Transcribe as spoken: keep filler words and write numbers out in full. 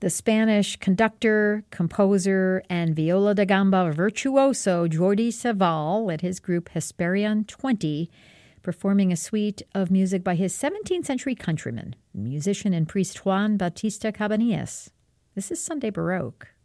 the Spanish conductor, composer, and viola da gamba virtuoso Jordi Savall led his group Hesperian twenty, performing a suite of music by his seventeenth century countryman, musician and priest Juan Bautista Cabanillas. This is Sunday Baroque.